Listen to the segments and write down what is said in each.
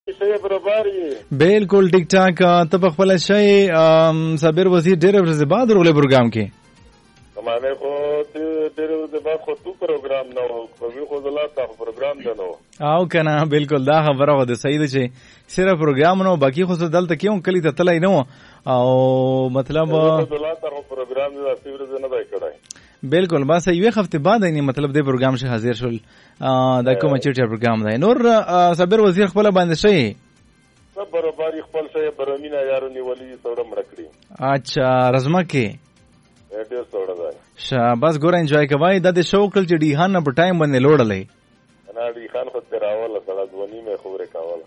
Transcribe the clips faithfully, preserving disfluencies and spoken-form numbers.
شي برابر یې بالکل ټیک ټاک. ته په خپل شي صابر وزیر ډېر ورځې بعد ورولې پروګرام کې مانه خو ډېر ورځې بعد خو تو پروګرام نه و خو خو زلا تاسو پروګرام نه نو او کنه بالکل دا خبره و د صحیح ده چې صرف پروګرام نو باقي خو دلته کیوں کلی ته تلای نو او مطلب زلا تاسو پروګرام نه تاسو ورځ نه دی کړای بالکل بس یو هفته بعد یې مطلب د پروګرام شه حاضر شول دا کوم چې پروګرام دی. نور صابر وزیر خپل باندې شي سب برابر خپل شي برمینا یارو نیولې سوړه مړکړي. اچھا رزما کې ډېر سوړه ده شه بس ګور انجوای کوي د شوق کل چې ډی هان په ټایم باندې لوړلې انا ډی خان خو تراوله سره ځونی مې خبره کاوله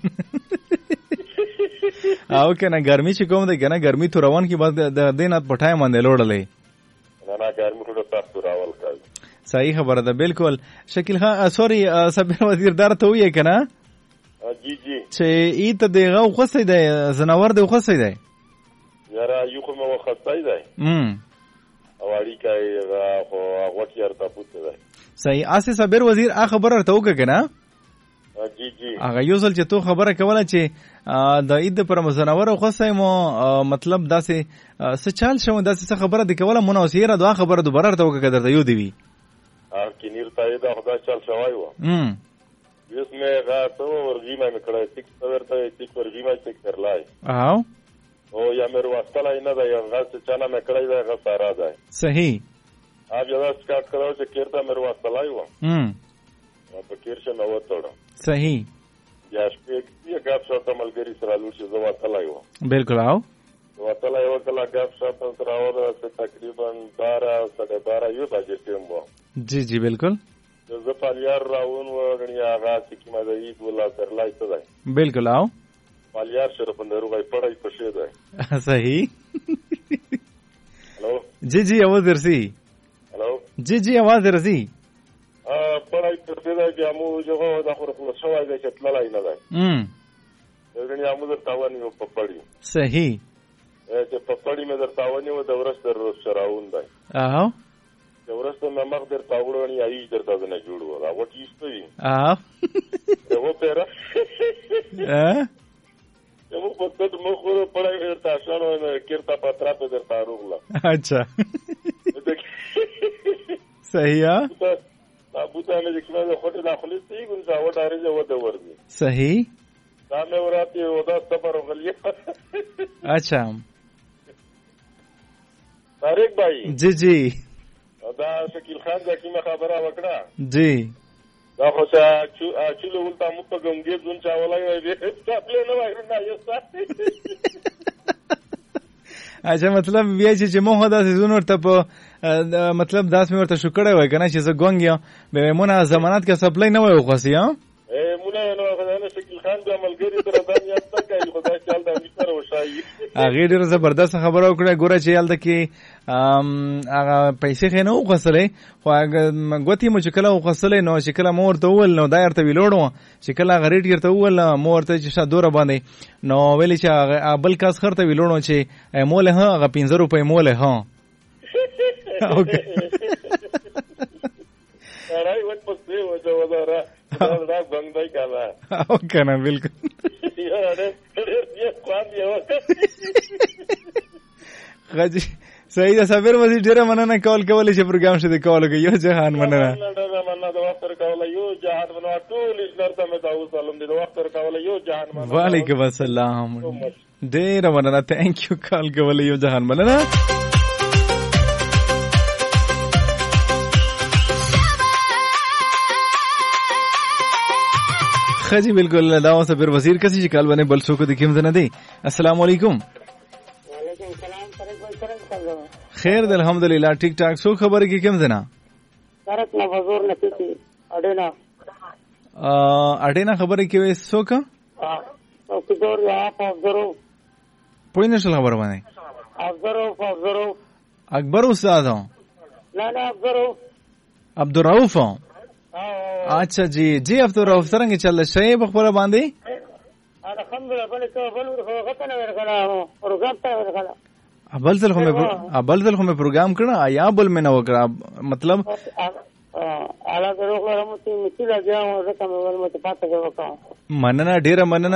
او کنه ګرمي چې کوم ده کنه ګرمي تو روان کی بعد د دینات په ټایم باندې لوړلې نه نه ګرمي ټول تاسو راول کړ. صحیح خبره ده بالکل. شکیل خان سوري صابر وزیر دار ته وې کنه جی جی چې ایت دغه خوسې ده زناور ده خوسې ده یارا یو خو مو خصای ده ام او اړیکای خو هغه کیر ته پوتې ده. صحیح. اسه صابر وزیر ا خبره ته وګه کنه جی جی هغه یو ځل چې تو خبره کوله چې د اید پر مزنور خوسې مو مطلب داسې څه چال شو داسې څه خبره دی کوله منوسیره دا خبره دوباره ته وګه درته یو دی وی ا کینیر ته دا خدا چل شوای و ام یوس مې غاټو ورغیمه میکړای تک ورته تک ورغیمه تک ترلای او او یا مې ورستلای نه دا یو غاټ چانه میکړای دا غسارا ده. صحیح. اپ یو سکاټ کړو چې کېرته مې ورستلای و ام په کېرشه نو وټړو. صحیح. یا شپږ یو غاټ شاته ملګری سره لور چې زما تلای و بالکل او وتلای و کله غاټ شاته سره اور تقریبا بارہ ساڑھے بارہ یو بجې ټیم و. جی جی بالکل. زه پالیار راون و غنی هغه چې ما د عید ولا ترلای ته ده بالکل او پالیار سره پندرو غي پړای پښې ده. صحیح. هلو جی جی आवाज درسي. هلو جی جی आवाज درسي. ا پړای پښې ده چې مو جو د خور خو شوای ده چې تللای نه ده. ام غنی امو د تاوانی په پړی. صحیح. چې په پړی مې در تاوانی و د ورستر شراون ده. او ورسته مې مخ در تاوړو نه یی درته نه جوړو دا وټ ایستوي او یو پیرا ا یو په تد مخ ور پړای ورته شانو نه کیرتا پترا په در تاروغلا. اچھا صحیح. ا بوته مې د کله خټه داخلي سی ګون دا وټ ارزه و د ورځي. صحیح. دا مې وراتي و دا سفر غلیه. اچھا طارق بھائی. جی جی دا شکیل خان دا کیمه خبره وکړه. جی دا خو چې اچلو ولتا مو په ګمګې ځون چا ولای وي خپل نه وای نه یو اچھا مطلب بیا چې مو دا سيزون ورته په مطلب داس مې ورته شکړې وای کنه چې زه ګونګیا به مونږه ضمانت کې سپلای نه وای خوسي ها اے مونږ نو غواړم شکیل خان د عملګری تر باندې یاسته کوي خدای چال دا میتر وشای. هغه ډیره زبردست خبره وکړه ګوره چې یالته کې هغه پیسې خنه وغسلې خو هغه غوتی مو چې کله وغسلې نو چې کله مور ته ول نو دایر ته ویلوړو چې کله غریټ ګرته ول مور ته چې شادوره باندې نو ویلې چې هغه بل کاس خرته ویلوړو چې موله هغه پنځه روپۍ موله ها اوکې راي وټ پسې وځه وځه دا بنګای کاله او کنه بالکل غجی صحیح ده. صابر وزیر ډیره مننه کول کولای چې پروګرام شته کول کوي یو جهان مننه مننه د وخت کول یو جهان مننه ټول لرته مې تاسو سلام دي د وخت کول یو جهان مننه. وعلیکم السلام ډیره مننه ثانک یو کال کول یو جهان مننه. خجی بالکل دا صابر وزیر کسی چې کال باندې بل څوک د کیم نه دی. السلام علیکم. وعلیکم السلام. فرق خیر د الحمدلله ټیک ټاک. سو خبره کې کیم زنا فرق نه حضور نه پېتی اډینا ا اډینا خبره کې وې سو کا او کدور یا حضور پوی نشل خبره باندې حضور حضور اکبر استاد نه نه حضور عبدالرؤف. اچھا جی جی عبدالرؤف څنګه چل شي په خبره باندې الحمدلله بل څه بل غته نه ورغلا پروګرام ته ورغلا ابل ځل خو مې ابل ځل خو مې پروګرام کړه یا بل مې نه وکړه مطلب اعلی درو غواړم چې مثال راځم او زه کوم ول مته پاتې وکم. مننه ډیره مننه.